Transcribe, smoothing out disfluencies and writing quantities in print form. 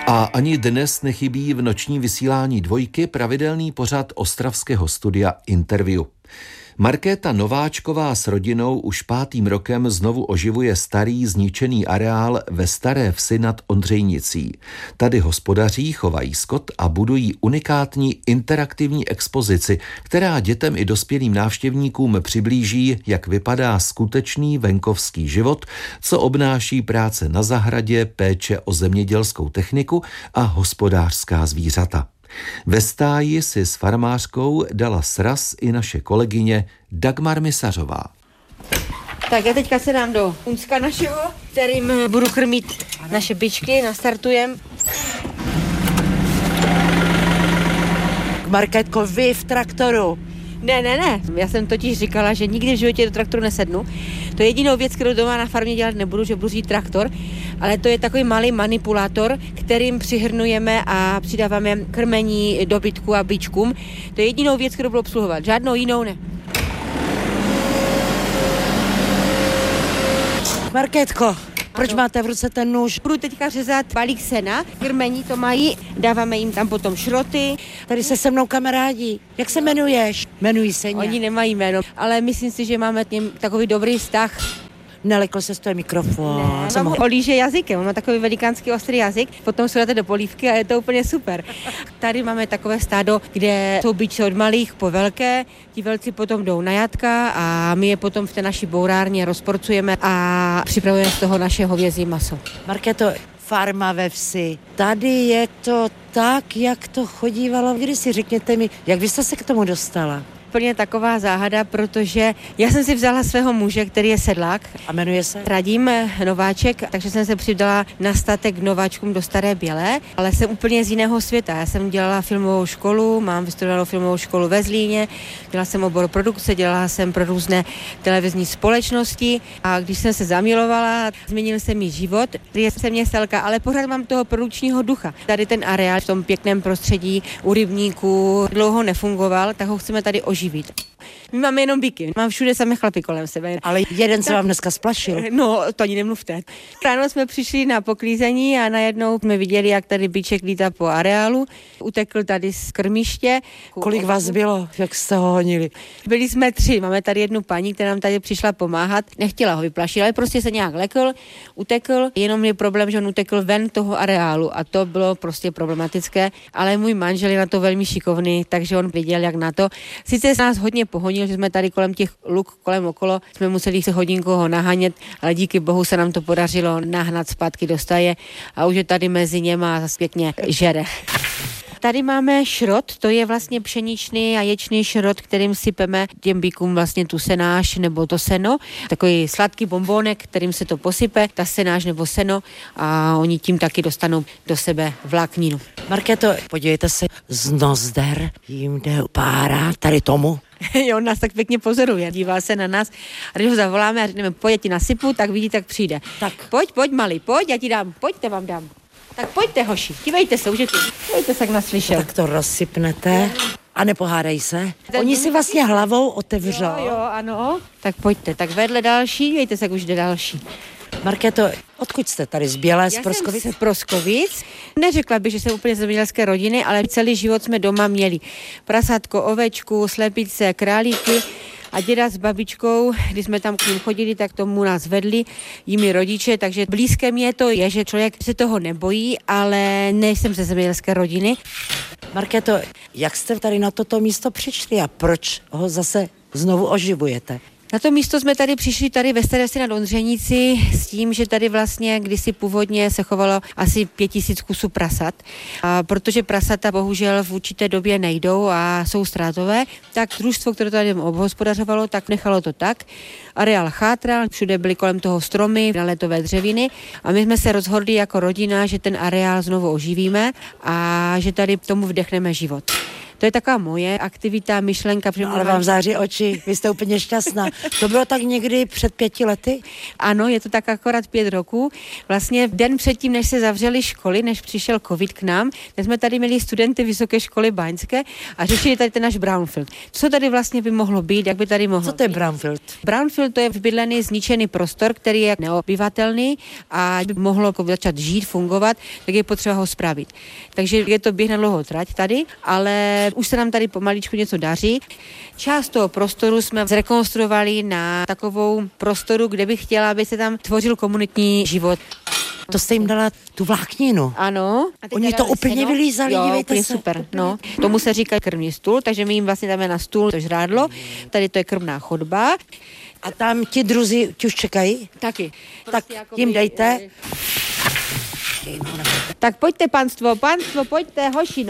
A ani dnes nechybí v nočním vysílání Dvojky pravidelný pořad ostravského studia Interview. Markéta Nováčková s rodinou už 5. rokem znovu oživuje starý zničený areál ve Staré Vsi nad Ondřejnicí. Tady hospodaří, chovají skot a budují unikátní interaktivní expozici, která dětem i dospělým návštěvníkům přiblíží, jak vypadá skutečný venkovský život, co obnáší práce na zahradě, péče o zemědělskou techniku a hospodářská zvířata. Ve stáji si s farmářkou dala sraz i naše kolegyně Dagmar Misařová. Tak já teďka se dám do punska našeho, kterým budu krmit naše bičky, nastartujem. Markétko, vy v traktoru. Ne. Já jsem totiž říkala, že nikdy v životě do traktoru nesednu. To je jedinou věc, kterou doma na farmě dělat nebudu, že budu říct traktor, ale to je takový malý manipulátor, kterým přihrnujeme a přidáváme krmení dobytku a bičkům. To je jedinou věc, kterou budu obsluhovat. Žádnou jinou ne. Markétko, proč máte v ruce ten nůž? Budu teďka řezat balík sena, krmení to mají, dáváme jim tam potom šroty. Tady se mnou kamarádi. Jak se jmenuješ? Jmenují se nějak. Oni nemají jméno, ale myslím si, že máme k něm takový dobrý vztah. Nelekl se z toho mikrofon. Ne, on olíže jazykem, on má takový velikánský ostrý jazyk, potom se dáte do polívky a je to úplně super. Tady máme takové stádo, kde jsou bičky od malých po velké, ti velci potom jdou na jatka a my je potom v té naší bourárně rozporcujeme a připravujeme z toho naše hovězí maso. Markéto, farma ve vsi. Tady je to tak, jak to chodívalo. Když si řekněte mi, jak vy jste se k tomu dostala? Úplně taková záhada, protože já jsem si vzala svého muže, který je sedlák. A jmenuje se? Radim Nováček, takže jsem se přidala na statek Nováčkům do Staré Bělé, ale jsem úplně z jiného světa. Já jsem dělala filmovou školu, mám vystudovanou filmovou školu ve Zlíně, dělala jsem obor produkce, dělala jsem pro různé televizní společnosti a když jsem se zamilovala, změnil se mi život. Já jsem mě selka, ale pořád mám toho produkčního ducha. Tady ten areál v tom pěkném prostředí u rybníků dlouho nefungoval, tak ho chceme tady oživit. My máme jenom byky, mám všude samé chlapy kolem sebe. Ale jeden se vám dneska splašil. No, to ani nemluvte. Ráno jsme přišli na poklízení a najednou jsme viděli, jak tady biček lítá po areálu. Utekl tady z krmiště. Kolik vás bylo, jak jste ho honili? Byli jsme 3, máme tady jednu paní, která nám tady přišla pomáhat. Nechtěla ho vyplašit, ale prostě se nějak lekl, utekl. Jenom je problém, že on utekl ven toho areálu a to bylo prostě problematické. Ale můj manžel je na to velmi šikovný, takže on věděl, jak na to. Sice nás hodně pohonil, že jsme tady kolem těch luk, kolem okolo, jsme museli se hodinku ho nahánět, ale díky bohu se nám to podařilo nahnat zpátky do staje a už je tady mezi něma a zase pěkně žere. Tady máme šrot, to je vlastně pšeničný a ječný šrot, kterým sypeme těm bíkům vlastně tu senáž nebo to seno. Takový sladký bombónek, kterým se to posype, ta senáž nebo seno a oni tím taky dostanou do sebe vlákninu. Markéto, podívejte se, z nozder jim jde pára tady tomu. On nás tak pěkně pozoruje, dívá se na nás a když ho zavoláme a řekneme, pojď, já ti nasypu, tak vidí, tak přijde. Tak. Pojď, malý, pojď, já ti dám, pojďte, vám dám. Tak pojďte, hoši, dívejte se, už je tu. Dívejte se, jak nás slyšel. Tak to rozsypnete a nepohádají se. Oni si vlastně hlavou otevřou. Jo, ano. Tak pojďte, tak vedle další, dívejte se, jak už jde další. Markéto, odkud jste tady? Z Bělé, z Proskovic? Já jsem z Proskovic. Neřekla bych, že jsem úplně z zemědělské rodiny, ale celý život jsme doma měli prasátko, ovečku, slepice, králíky. A děda s babičkou, když jsme tam k ním chodili, tak tomu nás vedli jimi rodiče, takže blízké mě to je, že člověk se toho nebojí, ale nejsem ze zemědělské rodiny. Markéto, jak jste tady na toto místo přišli a proč ho zase znovu oživujete? Na to místo jsme tady přišli tady ve Staré Vsi nad Ondřejnicí s tím, že tady vlastně kdysi původně se chovalo asi 5000 kusů prasat. A protože prasata bohužel v určité době nejdou a jsou ztrátové, tak družstvo, které tady obhospodařovalo, tak nechalo to tak. Areál chátral, všude byly kolem toho stromy, náletové dřeviny a my jsme se rozhodli jako rodina, že ten areál znovu oživíme a že tady tomu vdechneme život. To je taková moje aktivita, myšlenka. No, ale vám září oči, vy jste úplně šťastná. To bylo tak někdy před 5 lety? Ano, je to tak akorát 5 roků. Vlastně den předtím, než se zavřely školy, než přišel covid k nám, tak jsme tady měli studenty Vysoké školy báňské a řešili tady ten náš brownfield. Co tady vlastně by mohlo být, jak by tady mohlo Co to je být? brownfield? Brownfield to je vybydlený, zničený prostor, který je neobyvatelný a by mohlo začat žít, fungovat, tak je potřeba ho spravit. Takže je to běh na dlouhou trať tady, ale už se nám tady pomaličku něco daří. Část toho prostoru jsme zrekonstruovali na takovou prostoru, kde bych chtěla, aby se tam tvořil komunitní život. To jste jim dala tu vlákninu. Ano. Oni to úplně vylízali, jo, dívejte úplně se. super, no. Tomu se říká krmný stůl, takže my jim vlastně dáme na stůl to žrádlo. Tady to je krmná chodba. A tam ti druzí ti už čekají? Taky. Tak jim dejte. Tak pojďte, panstvo, pojďte, hoši, no.